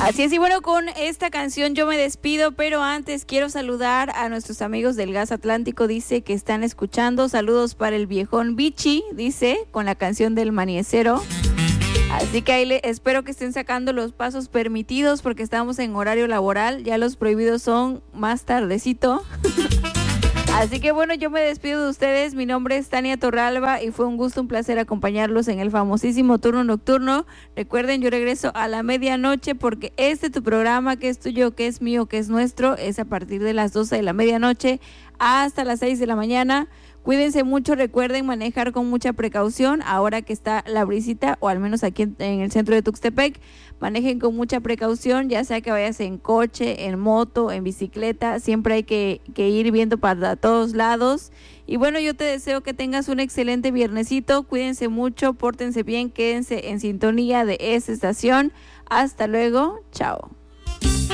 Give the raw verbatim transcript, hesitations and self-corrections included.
Así es, y bueno, con esta canción yo me despido, pero antes quiero saludar a nuestros amigos del Gas Atlántico, dice que están escuchando, saludos para el viejón Bichi, dice, con la canción del Maniecero. Así que ahí le, espero que estén sacando los pasos permitidos porque estamos en horario laboral, ya los prohibidos son más tardecito. Así que bueno, yo me despido de ustedes, mi nombre es Tania Torralba y fue un gusto, un placer acompañarlos en el famosísimo turno nocturno. Recuerden, yo regreso a la medianoche porque este tu programa, que es tuyo, que es mío, que es nuestro, es a partir de las doce de la medianoche hasta las seis de la mañana. Cuídense mucho, recuerden manejar con mucha precaución ahora que está la brisita, o al menos aquí en, en el centro de Tuxtepec. Manejen con mucha precaución, ya sea que vayas en coche, en moto, en bicicleta, siempre hay que, que ir viendo para todos lados. Y bueno, yo te deseo que tengas un excelente viernesito, cuídense mucho, pórtense bien, quédense en sintonía de esta estación. Hasta luego, chao.